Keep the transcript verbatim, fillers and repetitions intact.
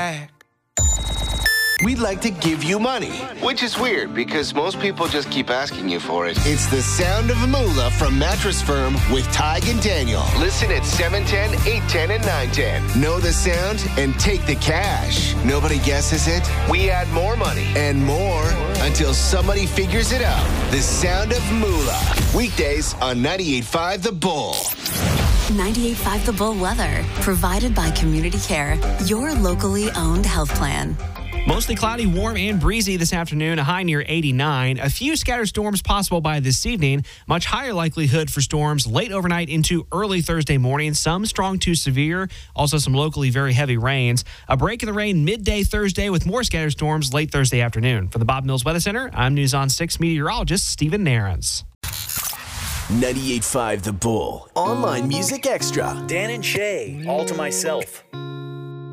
back. We'd like to give you money. Which is weird because most people just keep asking you for it. It's the sound of Moolah from Mattress Firm with Tig and Daniel. Listen at seven ten, eight ten, and nine ten. Know the sound and take the cash. Nobody guesses it? We add more money. And more until somebody figures it out. The sound of Moolah. Weekdays on ninety-eight point five The Bull. ninety-eight point five The Bull weather. Provided by Community Care, your locally owned health plan. Mostly cloudy, warm, and breezy this afternoon, a high near eighty-nine. A few scattered storms possible by this evening. Much higher likelihood for storms late overnight into early Thursday morning. Some strong to severe. Also some locally very heavy rains. A break in the rain midday Thursday with more scattered storms late Thursday afternoon. For the Bob Mills Weather Center, I'm News on six meteorologist Stephen Nairns. ninety-eight point five The Bull. Online Music Extra. Dan and Shay, All to Myself.